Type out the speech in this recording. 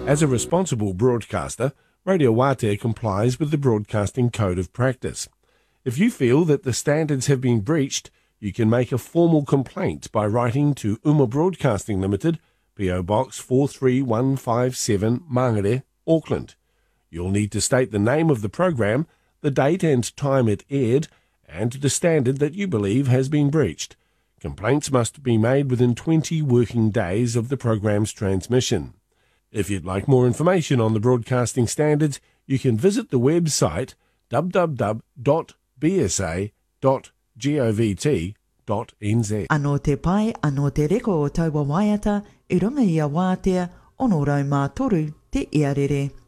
As a responsible broadcaster, Radio Wātea complies with the Broadcasting Code of Practice. If you feel that the standards have been breached, you can make a formal complaint by writing to Uma Broadcasting Limited, PO Box 43157, Mangere, Auckland. You'll need to state the name of the program, the date and time it aired, and the standard that you believe has been breached. Complaints must be made within 20 working days of the program's transmission. If you'd like more information on the broadcasting standards, you can visit the website www.bsa.govt.nz. Anō te pai, anō te reko o taua waiata, I runga i a Wātea, ono rau mā toru te iarere.